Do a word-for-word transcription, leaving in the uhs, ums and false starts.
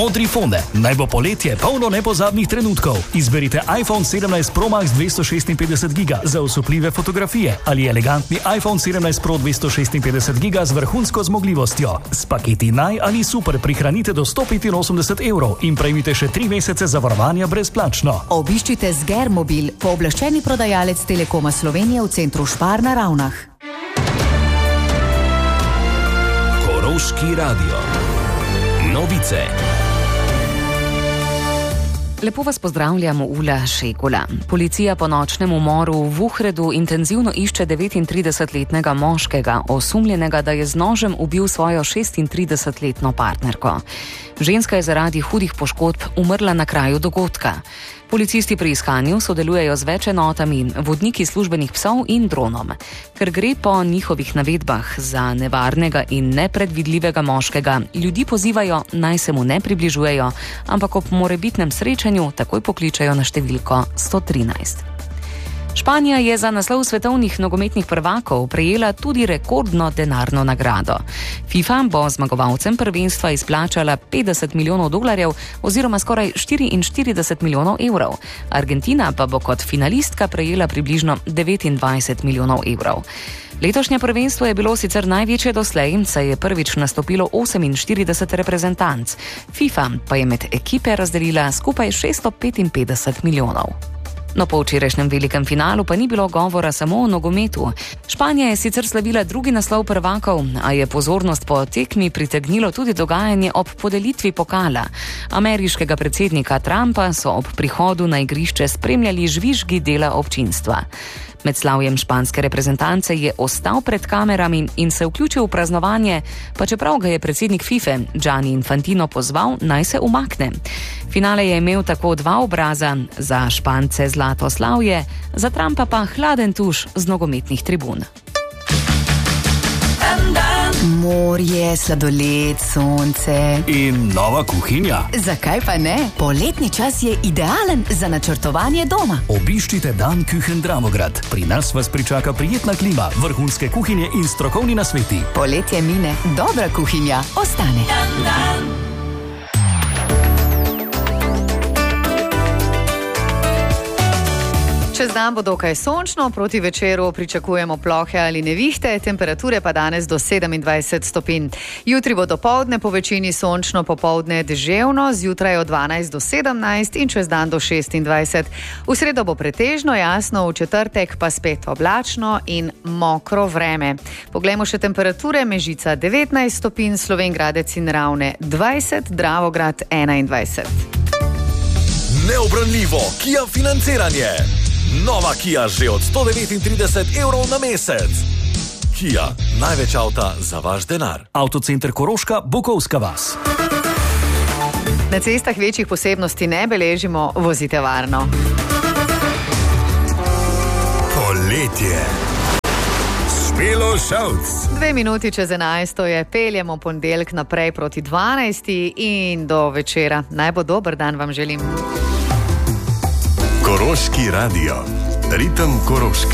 Modri fonde. Naj bo poletje polno nepozabnih trenutkov. Izberite iPhone sedemnajst Pro Max dvesto šestinpetdeset giga za osupljive fotografije ali elegantni iPhone sedemnajst Pro dvesto šestinpetdeset giga z vrhunsko zmogljivostjo. S paketi Naj ali Super prihranite do sto petinosemdeset evrov in prejmite še tri mesece zavarovanja brezplačno. Obiščite Zger Mobil, pooblaščeni prodajalec Telekoma Slovenije v centru Špar na Ravnah. Koroški radio. Novice. Lepo vas pozdravljamo, Ula Šekula. Policija po nočnem umoru v Vuhredu intenzivno išče devetintridesetletnega moškega, osumljenega, da je z nožem ubil svojo šestintridesetletno partnerko. Ženska je zaradi hudih poškodb umrla na kraju dogodka. Policisti pri iskanju sodelujejo z več enotami, vodniki službenih psov in dronom. Ker gre po njihovih navedbah za nevarnega in nepredvidljivega moškega, ljudi pozivajo, naj se mu ne približujejo, ampak ob morebitnem srečanju takoj pokličejo na številko sto trinajst. Španija je za naslov svetovnih nogometnih prvakov prejela tudi rekordno denarno nagrado. FIFA bo zmagovalcem prvenstva izplačala petdeset milijonov dolarjev oziroma skoraj štiriinštirideset milijonov evrov. Argentina pa bo kot finalistka prejela približno devetindvajset milijonov evrov. Letošnje prvenstvo je bilo sicer največje doslej, saj je prvič nastopilo oseminštirideset reprezentanc. FIFA pa je med ekipe razdelila skupaj šeststo petinpetdeset milijonov. No, po včerajšnjem velikem finalu pa ni bilo govora samo o nogometu. Španija je sicer slavila drugi naslov prvakov, a je pozornost po tekmi pritegnilo tudi dogajanje ob podelitvi pokala. Ameriškega predsednika Trumpa so ob prihodu na igrišče spremljali žvižgi dela občinstva. Med slavjem španske reprezentance je ostal pred kamerami in se vključil v praznovanje, pa čeprav ga je predsednik FIFA Gianni Infantino pozval, naj se umakne. Finale je imel tako dva obraza, za Špance zlato slavje, za Trumpa pa hladen tuš z nogometnih tribun. Morje, sladoled, sonce in nova kuhinja. Zakaj pa ne? Poletni čas je idealen za načrtovanje doma. Obiščite Dan Küchen Dravograd. Pri nas vas pričaka prijetna klima, vrhunske kuhinje in strokovni nasveti. Poletje mine, dobra kuhinja ostane. Dan, dan. Čez dan bo dokaj sončno, proti večeru pričakujemo plohe ali nevihte, temperature pa danes do sedemindvajset stopinj. Jutri bo dopoldne po večini sončno, popoldne deževno, zjutraj od dvanajst do sedemnajst in čez dan do šestindvajset. V sredo bo pretežno jasno, v četrtek pa spet oblačno in mokro vreme. Poglejmo še temperature: Mežica devetnajst stopinj, Slovenj Gradec in Ravne dvajset, Dravograd enaindvajset. Neobranljivo Kia financiranje. Nova Kia že od sto devetintrideset evrov na mesec. Kia, največ avta za vaš denar. Avtocenter Koroška, Bukovska vas. Na cestah večjih posebnosti ne beležimo, vozite varno. Poletje. Špelo Šovc. Dve minuti čez enajsto je, peljemo ponedeljek naprej proti dvanajsti in do večera. Naj bo dober dan vam želim. Koroški radio. Ritem Koroške.